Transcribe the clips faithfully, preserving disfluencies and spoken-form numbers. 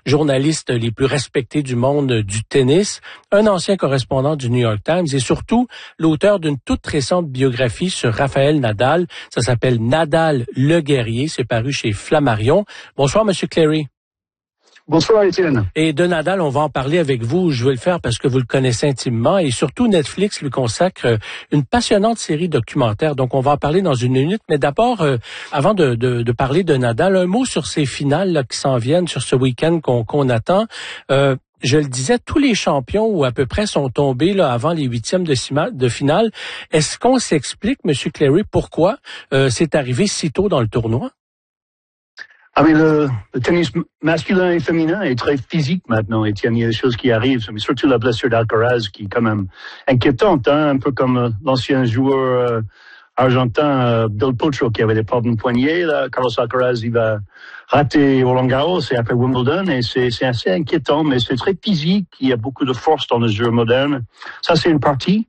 journalistes les plus respectés du monde du tennis, un ancien correspondant du New York Times et surtout l'auteur d'une toute récente biographie sur Rafael Nadal. Ça s'appelle Nadal le guerrier. C'est paru chez Flammarion. Bonsoir, Monsieur Cleary. Bonsoir, Étienne. Et de Nadal, on va en parler avec vous. Je veux le faire parce que vous le connaissez intimement et surtout Netflix lui consacre une passionnante série documentaire. Donc, on va en parler dans une minute. Mais d'abord, euh, avant de, de, de parler de Nadal, un mot sur ces finales là, qui s'en viennent sur ce week-end qu'on, qu'on attend. Euh, je le disais, tous les champions ou à peu près sont tombés là avant les huitièmes de, de finale. Est-ce qu'on s'explique, Monsieur Cleary, pourquoi euh, c'est arrivé si tôt dans le tournoi? Ah mais le, le tennis masculin et féminin est très physique maintenant, Étienne. Il y a des choses qui arrivent, mais surtout la blessure d'Alcaraz qui est quand même inquiétante, hein, un peu comme euh, l'ancien joueur euh, argentin euh, Del Potro qui avait des problèmes de poignet. Là, Carlos Alcaraz, il va rater Roland Garros et après Wimbledon, et c'est, c'est assez inquiétant, mais c'est très physique. Il y a beaucoup de force dans le jeu moderne. Ça, c'est une partie.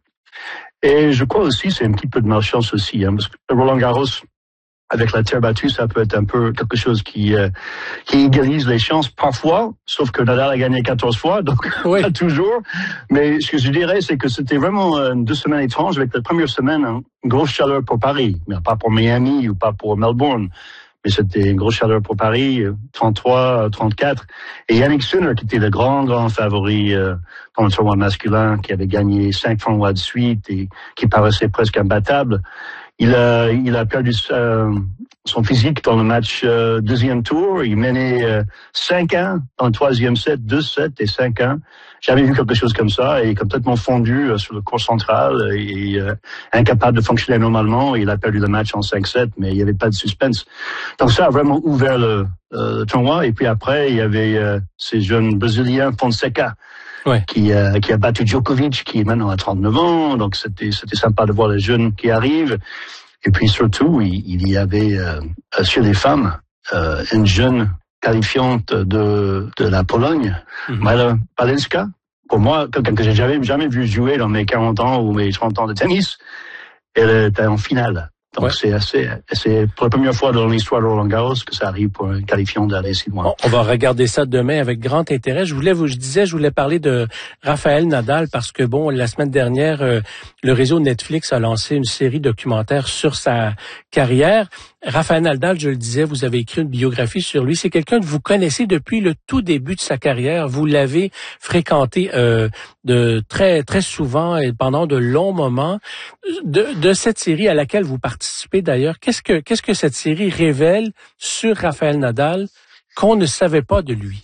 Et je crois aussi c'est un petit peu de malchance aussi, hein, parce que Roland Garros, avec la terre battue, ça peut être un peu quelque chose qui euh, qui égalise les chances parfois, sauf que Nadal a gagné quatorze fois, donc oui. Pas toujours. Mais ce que je dirais, c'est que c'était vraiment euh, deux semaines étranges, avec la première semaine, hein, une grosse chaleur pour Paris, mais pas pour Miami ou pas pour Melbourne. Mais c'était une grosse chaleur pour Paris, trente-trois, trente-quatre. Et Yannick Sinner, qui était le grand, grand favori euh, dans le tournoi masculin, qui avait gagné cinq tournois de suite et qui paraissait presque imbattable, il a, il a perdu euh, son physique dans le match euh, deuxième tour. Il menait euh, cinq un dans le troisième set, deux sept et cinq un. J'avais vu quelque chose comme ça, et complètement fondu euh, sur le court central et euh, incapable de fonctionner normalement. Il a perdu le match en cinq sept, mais il n'y avait pas de suspense. Donc ça a vraiment ouvert le, euh, le tournoi. Et puis après, il y avait euh, ces jeunes Brésiliens, Fonseca, ouais. qui, euh, qui a battu Djokovic, qui est maintenant à trente-neuf ans. Donc c'était, c'était sympa de voir les jeunes qui arrivent. Et puis surtout, il, il y avait euh, sur les femmes euh, une jeune qualifiante de, de la Pologne, mm-hmm. Majka Palenska. Pour moi, quelqu'un que j'ai jamais, jamais vu jouer dans mes quarante ans ou mes trente ans de tennis, elle était en finale. Donc ouais. c'est assez, c'est pour la première fois dans l'histoire de Roland Garros que ça arrive pour un qualifiant d'aller si loin. On va regarder ça demain avec grand intérêt. Je voulais vous, je disais, je voulais parler de Rafael Nadal parce que bon, la semaine dernière, euh, le réseau Netflix a lancé une série documentaire sur sa carrière. Rafael Nadal, je le disais, vous avez écrit une biographie sur lui. C'est quelqu'un que vous connaissez depuis le tout début de sa carrière. Vous l'avez fréquenté euh, de très très souvent et pendant de longs moments. De, de cette série à laquelle vous participez d'ailleurs, qu'est-ce que qu'est-ce que cette série révèle sur Rafael Nadal qu'on ne savait pas de lui?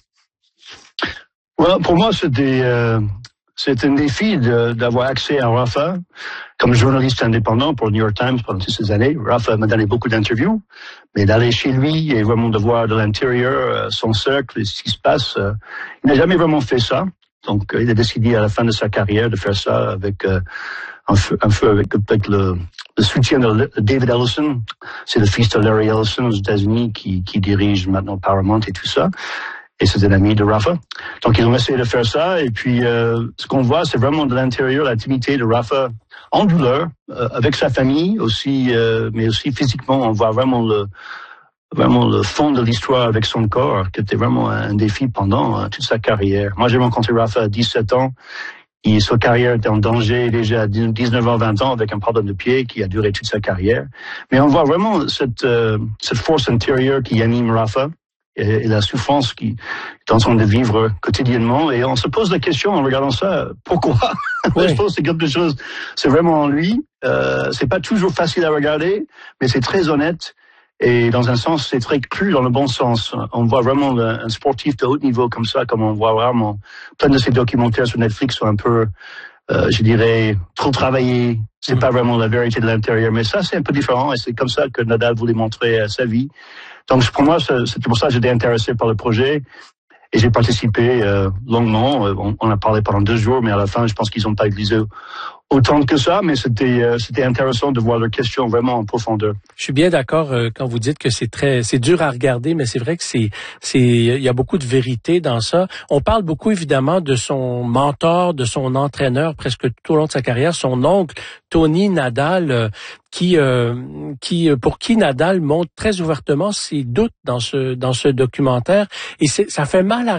Well, pour moi, c'était euh, c'est un défi de, d'avoir accès à Rafa. Comme journaliste indépendant pour le New York Times pendant toutes ces années, Rafa m'a donné beaucoup d'interviews, mais d'aller chez lui et vraiment de voir de l'intérieur son cercle, ce qui se passe, euh, il n'a jamais vraiment fait ça. Donc, euh, il a décidé à la fin de sa carrière de faire ça avec euh, un feu, un feu avec, avec le, le soutien de David Ellison. C'est le fils de Larry Ellison aux États-Unis qui, qui dirige maintenant Paramount et tout ça. Et c'est un ami de Rafa. Donc, ils ont essayé de faire ça. Et puis, euh, ce qu'on voit, c'est vraiment de l'intérieur, l'intimité de Rafa en douleur, euh, avec sa famille aussi, euh, mais aussi physiquement. On voit vraiment le, vraiment le fond de l'histoire avec son corps, qui était vraiment un défi pendant euh, toute sa carrière. Moi, j'ai rencontré Rafa à dix-sept ans. Et sa carrière était en danger déjà à dix-neuf ans, vingt ans avec un problème de pied qui a duré toute sa carrière. Mais on voit vraiment cette, euh, cette force intérieure qui anime Rafa. Et la souffrance qu'il est en train de vivre quotidiennement. Et on se pose la question en regardant ça, pourquoi? Oui. Je pense que c'est quelque chose, c'est vraiment en lui. Euh, c'est pas toujours facile à regarder, mais c'est très honnête. Et dans un sens, c'est très cru dans le bon sens. On voit vraiment un sportif de haut niveau comme ça, comme on voit vraiment plein de ces documentaires sur Netflix sont un peu, euh, je dirais, trop travaillés. C'est mmh. pas vraiment la vérité de l'intérieur. Mais ça, c'est un peu différent. Et c'est comme ça que Nadal voulait montrer sa vie. Donc pour moi, c'était pour ça que j'étais intéressé par le projet et j'ai participé euh, longuement. On, on a parlé pendant deux jours, mais à la fin, je pense qu'ils n'ont pas utilisé autant que ça, mais c'était euh, c'était intéressant de voir leurs questions vraiment en profondeur. Je suis bien d'accord euh, quand vous dites que c'est très c'est dur à regarder, mais c'est vrai que c'est c'est il y a beaucoup de vérité dans ça. On parle beaucoup évidemment de son mentor, de son entraîneur presque tout au long de sa carrière, son oncle Tony Nadal, euh, qui euh, qui pour qui Nadal montre très ouvertement ses doutes dans ce dans ce documentaire, et c'est, ça fait mal à